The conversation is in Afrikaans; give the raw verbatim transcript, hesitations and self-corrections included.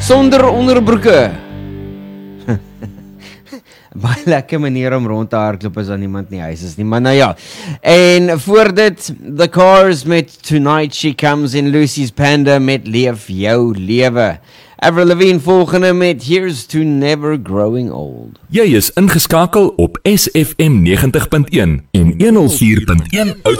sonder onderbroeke. Baie lekker manier om rond te hardloop as aan iemand nie huis is nie, maar nou ja. En voor dit, The Cars met Tonight She Comes in, Lucy's Panda met Leef Jou Lewe. Avril Lavigne volgende met Here's to Never Growing Old. Jy is ingeskakel op S F M negentig punt een en honderd vier punt een